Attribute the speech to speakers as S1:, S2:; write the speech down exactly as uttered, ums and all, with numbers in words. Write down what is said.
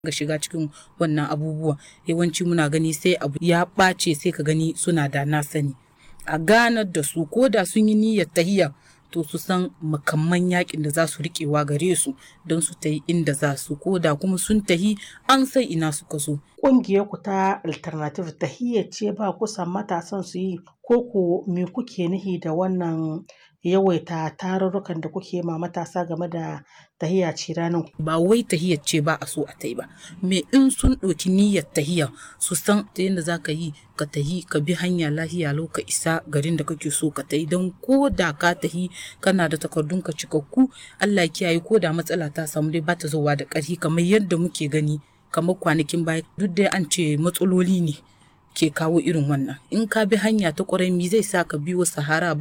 S1: ga shiga cikin wannan abubuwa yawanci muna gani sai abu ya ɓace sai ka gani suna da na sani a ganar da su ko da sun yi niyyar tahiya to su san makamman yakin da za su riƙewa gare su don su tahi inda za su ko da kuma sun tahi an sai ina suka zo.
S2: Ƙungiyar ku ta alternative tahiyya ce ba kusan matasan su yi ko ku me kuke nihi da wannan yawaita tarurrukan da kuke ma matasa game da tahiya ce ranar.
S1: Ba wai tahiyar ce ba a so a tai ba me in sun ɗauki niyyar tahiya su san ta yadda za ka yi ka tahi ka bi hanya lahiya lau ka isa garin da kake so ka tahi don ko da ka tahi kana da takardun ka cikakku Allah ya kiyaye ko da matsala ta samu dai ba ta zowa da ƙarfi kamar yadda muke gani kamar kwanakin baya duk dai an ce matsaloli ne ke kawo irin wannan in ka bi hanya ta ƙwarai mi zai sa ka biyo sahara ba